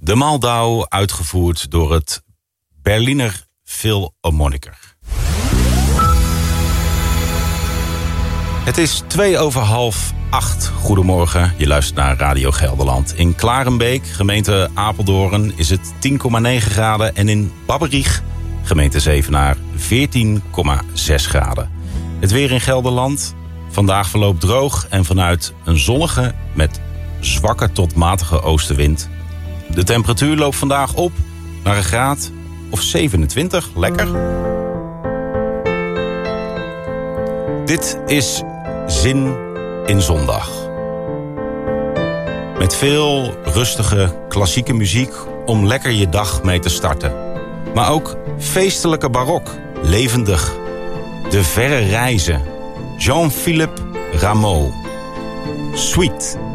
De Moldau, uitgevoerd door het Berliner Philharmoniker. Het is 7:02. Goedemorgen, je luistert naar Radio Gelderland. In Klarenbeek, gemeente Apeldoorn, is het 10,9 graden... en in Babberich, gemeente Zevenaar, 14,6 graden. Het weer in Gelderland. Vandaag verloopt droog en vanuit een zonnige met zwakke tot matige oostenwind. De temperatuur loopt vandaag op naar een graad of 27. Lekker. Dit is Zin in Zondag. Met veel rustige klassieke muziek om lekker je dag mee te starten. Maar ook feestelijke barok, levendig. De verre reizen. Jean-Philippe Rameau. Sweet.